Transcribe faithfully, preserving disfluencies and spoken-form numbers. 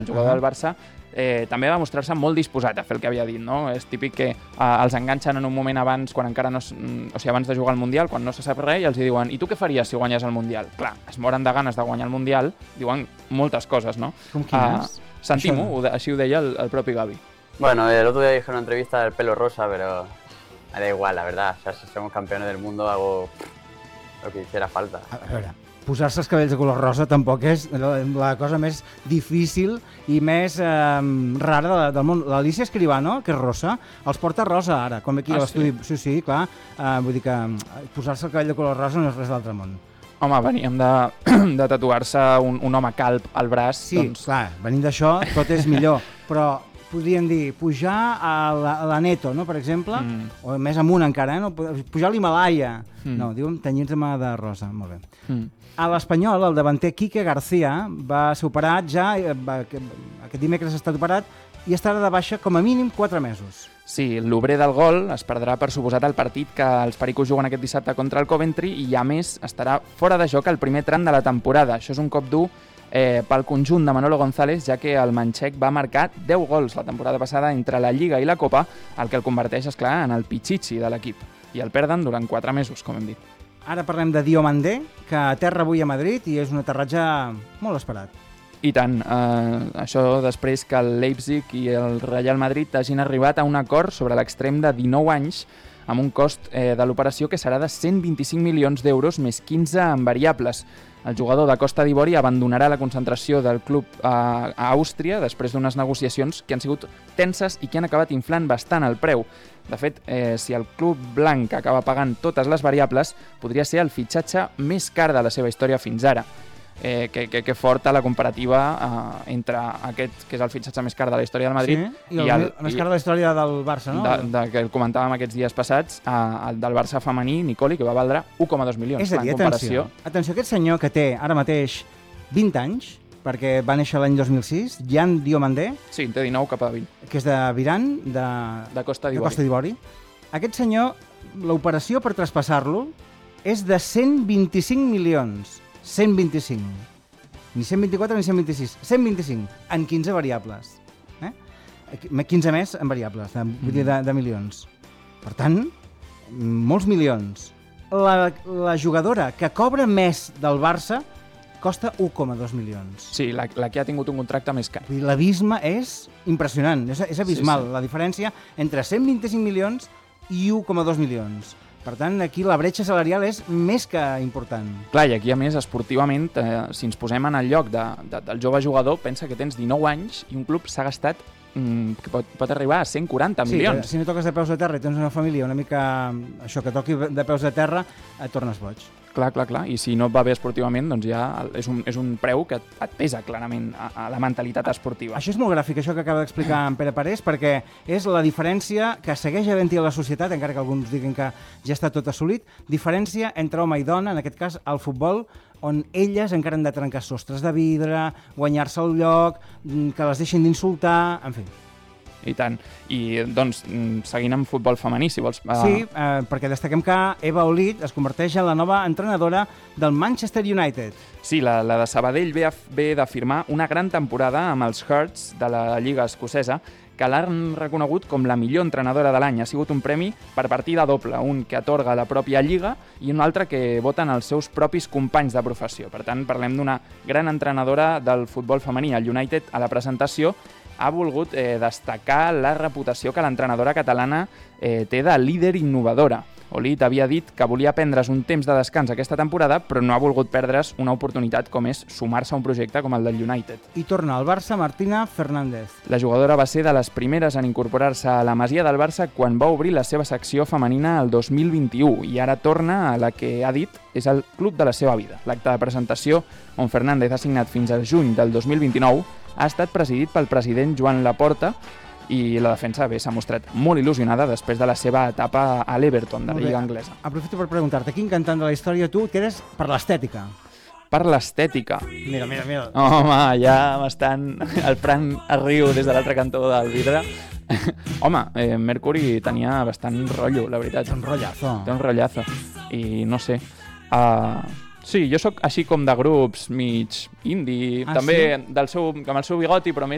el jugador del Barça, eh, també va mostrar-se molt disposat a fer el que havia dit, no? És típic que eh, els enganxen en un moment abans, quan encara no, o sigui, abans de jugar al Mundial, quan no se sap res, i els diuen, i tu què faries si guanyes el Mundial? Clar, es moren de ganes de guanyar el Mundial, diuen moltes coses, ¿no? Com quines? Uh, Sentim-ho, així ho deia el, el propi Gavi. Bueno, el otro día dije en una entrevista del pelo rosa, pero me da igual, la verdad. O sea, si somos campeones del mundo, hago lo que hiciera falta. A veure, posar-se els cabells de color rosa tampoc és la, la cosa més difícil i més eh, rara de, del món. L'Alicia Escribano, que és rossa, els porta rosa ara, com aquí ah, a l'estudi. Sí? sí, sí, clar. Eh, vull dir que posar-se el cabell de color rosa no és res d'altre món. Home, veníem de, de tatuar-se un, un home calb al braç. Sí, doncs... clar, venint d'això tot és millor, però podríem dir pujar a la, a la Neto, no, per exemple, mm. o més amunt encara, eh? No? Pujar a l'Himalaya. Mm. No, diuen tenyir-me de rosa, molt bé. Mm. A l'Espanyol, el davanter Quique García va ser operat ja, va, aquest dimecres ha estat operat i estarà de baixa com a mínim quatre mesos. Sí, l'obrer del gol es perdrà per suposat el partit que els pericos juguen aquest dissabte contra el Coventry i, a més, estarà fora de joc el primer tram de la temporada. Això és un cop dur eh, pel conjunt de Manolo González, ja que el manxec va marcar deu gols la temporada passada entre la Lliga i la Copa, el que el converteix, esclar, en el pichichi de l'equip. I el perden durant quatre mesos, com hem dit. Ara parlem de Diomandé, que aterra avui a Madrid i és un aterratge molt esperat. I tant, eh, això després que el Leipzig i el Real Madrid hagin arribat a un acord sobre l'extrem de dinou anys amb un cost eh, de l'operació que serà de cent vint-i-cinc milions d'euros més quinze en variables. El jugador de Costa d'Ivori abandonarà la concentració del club a, a Àustria després d'unes negociacions que han sigut tenses i que han acabat inflant bastant el preu. De fet, eh, si el club blanc acaba pagant totes les variables, podria ser el fitxatge més car de la seva història fins ara. Eh, que, que, que forta la comparativa eh, entre aquest, que és el fitxatge més car de la història del Madrid, sí? I el, i el més car de la història del Barça, no? De, de, que el comentàvem aquests dies passats, eh, el del Barça femení, Nicoli, que va valdre u coma dos milions. És a dir, en comparació... atenció, atenció, aquest senyor que té ara mateix vint anys, perquè va néixer l'any dos mil sis, Jan Diomandé, sí, té dinou cap a vint, que és de Viran, de, de Costa d'Ivori. Aquest senyor, l'operació per traspassar-lo és de cent vint-i-cinc milions. cent vint-i-cinc. Ni cent vint-i-quatre ni cent vint-i-sis. cent vint-i-cinc en quinze variables. Eh? quinze més en variables, de, vull dir, de, de milions. Per tant, molts milions. La, la jugadora que cobra més del Barça costa u coma dos milions. Sí, la, la que ha tingut un contracte més car. L'abisme és impressionant, és, és abismal, sí, sí. La diferència entre cent vint-i-cinc milions i u coma dos milions. Per tant, aquí la bretxa salarial és més que important. Clar, i aquí, a més, esportivament, eh, si ens posem en el lloc de, de, del jove jugador, pensa que tens dinou anys i un club s'ha gastat mm, que pot, pot arribar a cent quaranta sí, milions. Si no toques de peus a terra i tens una família una mica... això, que toqui de peus a terra, et tornes boig. Clar, clar, clar. I si no et va bé esportivament, doncs ja és un, és un preu que et pesa clarament a, a la mentalitat esportiva. Això és molt gràfic, això que acaba d'explicar en Pere Parés, perquè és la diferència que segueix havent-hi a la societat, encara que alguns diguin que ja està tot assolit, diferència entre home i dona, en aquest cas al futbol, on elles encara han de trencar sostres de vidre, guanyar-se el lloc, que les deixin d'insultar, en fi. I tant. I, doncs, seguint amb futbol femení, si vols... Uh... Sí, eh, perquè destaquem que Eva Olid es converteix en la nova entrenadora del Manchester United. Sí, la, la de Sabadell ve, a, ve d'afirmar una gran temporada amb els Hearts de la Lliga Escocesa, que l'han reconegut com la millor entrenadora de l'any. Ha sigut un premi per partida doble, un que atorga la pròpia Lliga i un altre que voten els seus propis companys de professió. Per tant, parlem d'una gran entrenadora del futbol femení. El United, a la presentació, ha volgut eh, destacar la reputació que l'entrenadora catalana eh, té de líder innovadora. Olid havia dit que volia prendre's un temps de descans aquesta temporada, però no ha volgut perdre's una oportunitat com és sumar-se a un projecte com el del United. I torna al Barça Martina Fernández. La jugadora va ser de les primeres en incorporar-se a la Masia del Barça quan va obrir la seva secció femenina el dos mil vint-i-u i ara torna a la que ha dit és el club de la seva vida. L'acte de presentació, on Fernández ha signat fins al juny del dos mil vint-i-nou, ha estat presidit pel president Joan Laporta i la defensa bé s'ha mostrat molt il·lusionada després de la seva etapa a l'Everton, de la Lliga Anglesa. Aprofito per preguntar-te, quin cantant de la història tu quedes per l'estètica? Per l'estètica. Mira, mira, mira. Home, ja m'estan... El Fran es riu des de l'altre cantó del vidre. Home, eh, Mercury tenia bastant rotllo, la veritat. Té un rotllazo. Té un rotllazo. I no sé... Uh... Sí, jo sóc així com de grups mig indie, ah, també sí? del seu, amb el seu bigoti, però més